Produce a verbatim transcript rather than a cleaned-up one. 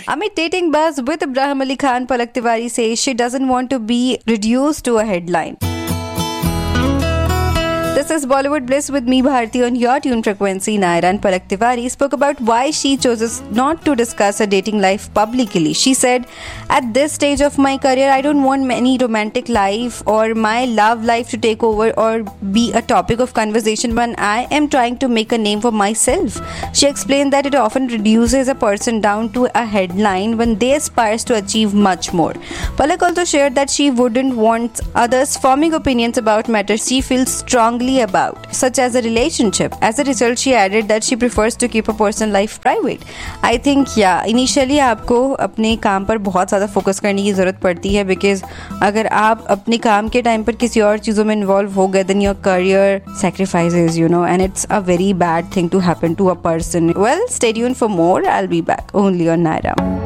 Amid dating buzz with Ibrahim Ali Khan, Palak Tiwari says she doesn't want to be reduced to a headline. This is Bollywood Bliss with me, Bharti, on your tune frequency. Naira and Palak Tiwari spoke about why she chooses not to discuss her dating life publicly. She said, "At this stage of my career, I don't want any romantic life or my love life to take over or be a topic of conversation when I am trying to make a name for myself." She explained that it often reduces a person down to a headline when they aspire to achieve much more. Palak also shared that she wouldn't want others forming opinions about matters she feels strongly about, such as a relationship. As a result, she added that she prefers to keep a personal life private. I think yeah, initially आपको अपने काम पर बहुत ज़्यादा focus करने की ज़रूरत पड़ती है, because अगर आप अपने काम के टाइम पर किसी और चीज़ों में इन्वॉल्व हो गए, then your career sacrifices, you know, and it's a very bad thing to happen to a person. Well, stay tuned for more. I'll be back only on Naira.